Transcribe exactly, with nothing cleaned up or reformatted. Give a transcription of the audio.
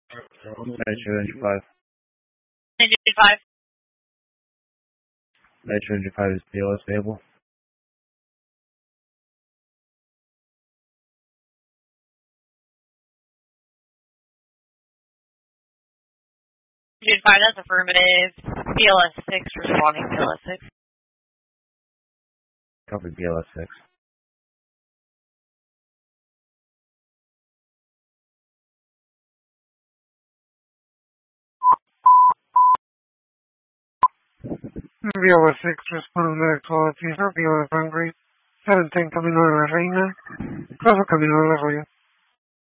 Metro Engine five. Engine five. Metro Engine five is B L S available. Engine five, that's affirmative. B L S six, responding B L S six. Copy B L S six. B L S six, responding de actual cifra, B L S Hungary, seventeen Camino de la Reina, Plaza Camino del Arroyo.